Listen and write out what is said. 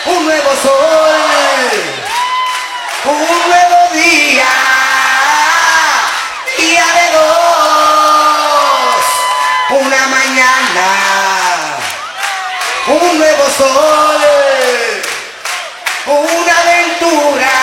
un nuevo sol, un nuevo día, día de dos, una mañana, un nuevo sol, una aventura.